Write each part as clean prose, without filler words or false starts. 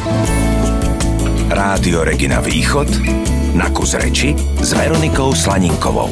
Rádio Regina Východ na kus reči s Veronikou Slaninkovou.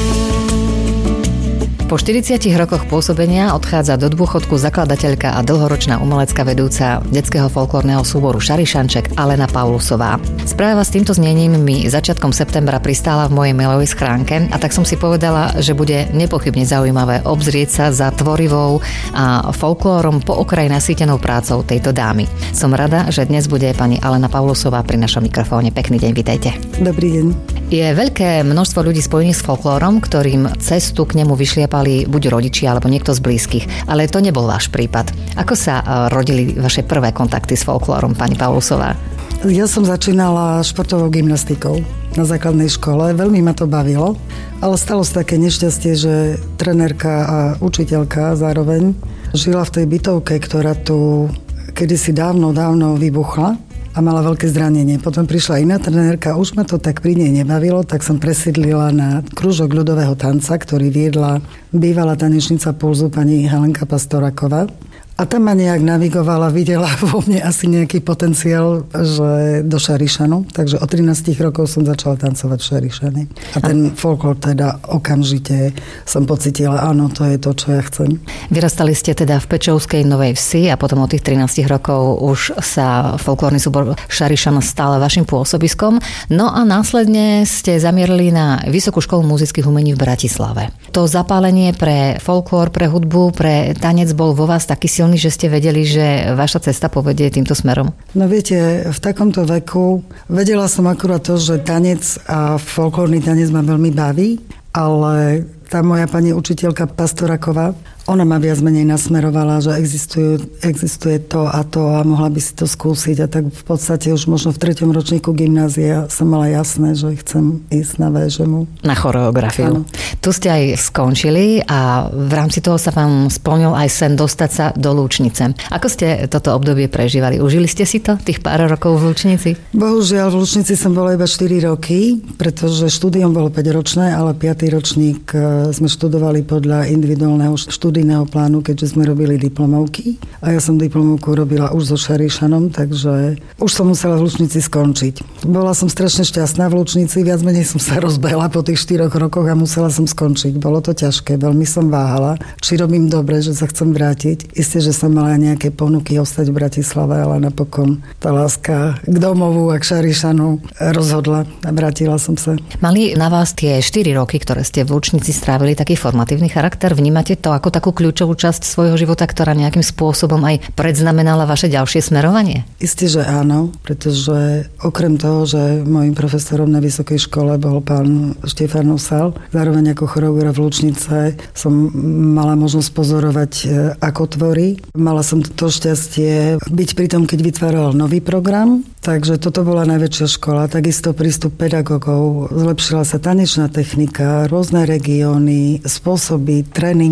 Po 40 rokoch pôsobenia odchádza do dôchodku zakladateľka a dlhoročná umelecká vedúca detského folklórneho súboru Šarišanček Alena Paulusová. Správa s týmto znením mi začiatkom septembra pristála v mojej mailovej schránke a tak som si povedala, že bude nepochybne zaujímavé obzrieť sa za tvorivou a folklórom po okraji nasýtenou prácou tejto dámy. Som rada, že dnes bude pani Alena Paulusová pri našom mikrofóne. Pekný deň, vitajte. Dobrý deň. Je veľké množstvo ľudí spojených s folklórom, ktorým cestu k nemu vyšliapali buď rodičia alebo niekto z blízkych, ale to nebol váš prípad. Ako sa rodili vaše prvé kontakty s folklórom, pani Paulusová? Ja som začínala športovou gymnastikou na základnej škole, veľmi ma to bavilo, ale stalo sa také nešťastie, že trenérka a učiteľka zároveň žila v tej bytovke, ktorá tu kedysi dávno vybuchla a mala veľké zranenie. Potom prišla iná trenérka, už ma to tak pri nej nebavilo, tak som presídlila na krúžok ľudového tanca, ktorý viedla bývalá tanečnica Pulzu pani Helenka Pastoraková. A tam ma nejak navigovala, videla vo mne asi nejaký potenciál, že do Šarišanu. Takže od 13 rokov som začala tancovať v Šarišane. A ten folklór teda okamžite som pocitila, áno, to je to, čo ja chcem. Vyrastali ste teda v Pečovskej Novej Vsi a potom od tých 13 rokov už sa folklórny súbor Šarišan stal vašim pôsobiskom. No a následne ste zamierili na Vysokú školu muzických umení v Bratislave. To zapálenie pre folklór, pre hudbu, pre tanec bol vo vás taký silný, že ste vedeli, že vaša cesta povedie týmto smerom? No viete, v takomto veku vedela som akurát to, že tanec a folklórny tanec ma veľmi baví, ale tá moja pani učiteľka Pastoraková, ona ma viac menej nasmerovala, že existuje to a mohla by si to skúsiť. A tak v podstate už možno v 3. ročníku gymnázia som mala jasné, že chcem ísť na VŽMU. Na choreografiu. Áno. Tu ste aj skončili a v rámci toho sa vám splnil aj sen dostať sa do Lučnice. Ako ste toto obdobie prežívali? Užili ste si to, tých pár rokov v Lučnici? Bohužiaľ, v Lučnici som bola iba 4 roky, pretože štúdium bolo 5-ročné, ale 5. ročník sme študovali podľa individuálneho študijného plánu, keďže sme robili diplomovky. A ja som diplomovku robila už so Šarišanom, takže už som musela v Lučnici skončiť. Bola som strašne šťastná v Lučnici, viac menej som sa rozbehla po tých 4 rokoch a musela som skončiť. Bolo to ťažké, veľmi som váhala, či robím dobre, že sa chcem vrátiť. Isté, že som mala nejaké ponuky ostať v Bratislave, ale napokon tá láska k domovu a k Šarišanu rozhodla a vrátila som sa. Mali na vás tie 4 roky, ktoré ste v Lučnici strávili, taký formatívny charakter? Vnímate to ako takú kľúčovú časť svojho života, ktorá nejakým spôsobom aj predznamenala vaše ďalšie smerovanie? Isté, že áno, pretože okrem toho, že môjim profesorom na vysokej škole bol pán Štefan Osal, zároveň ako choreograf v Lučnice som mala možnosť pozorovať, ako tvorí. Mala som to šťastie byť pri tom, keď vytváral nový program, takže toto bola najväčšia škola. Takisto prístup pedagógov, zlepšila sa tanečná technika, rôzne regióny, spôsoby, tréning